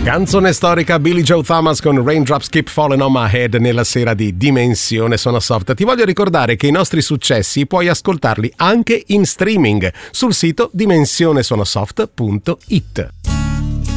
Canzone storica, Billy Joe Thomas con Raindrops Keep Falling on My Head nella sera di Dimensione Sonosoft. Ti voglio ricordare che i nostri successi puoi ascoltarli anche in streaming sul sito dimensionesonosoft.it.